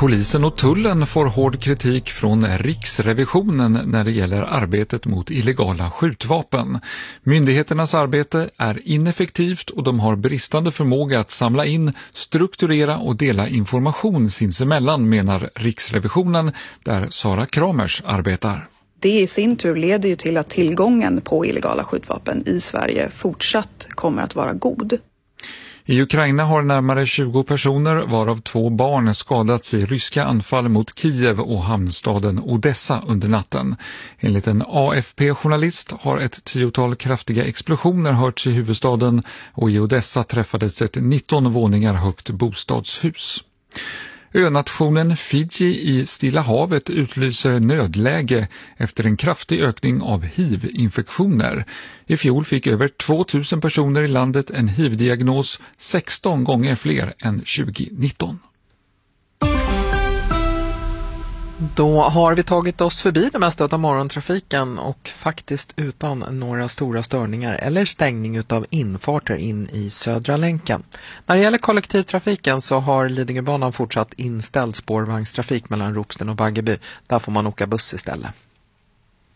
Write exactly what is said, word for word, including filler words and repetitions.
Polisen och tullen får hård kritik från Riksrevisionen när det gäller arbetet mot illegala skjutvapen. Myndigheternas arbete är ineffektivt och de har bristande förmåga att samla in, strukturera och dela information sinsemellan, menar Riksrevisionen, där Sara Kramers arbetar. Det i sin tur leder ju till att tillgången på illegala skjutvapen i Sverige fortsatt kommer att vara god. I Ukraina har närmare tjugo personer, varav två barn, skadats i ryska anfall mot Kiev och hamnstaden Odessa under natten. Enligt en A F P-journalist har ett tiotal kraftiga explosioner hörts i huvudstaden och i Odessa träffades ett nitton våningar högt bostadshus. Önationen Fiji i Stilla havet utlyser nödläge efter en kraftig ökning av H I V-infektioner. I fjol fick över tvåtusen personer i landet en H I V-diagnos, sexton gånger fler än tjugonitton. Då har vi tagit oss förbi det mesta av morgontrafiken och faktiskt utan några stora störningar eller stängning av infarter in i Södra länken. När det gäller kollektivtrafiken så har Lidingöbanan fortsatt inställd spårvagnstrafik mellan Roxten och Baggeby. Där får man åka buss istället.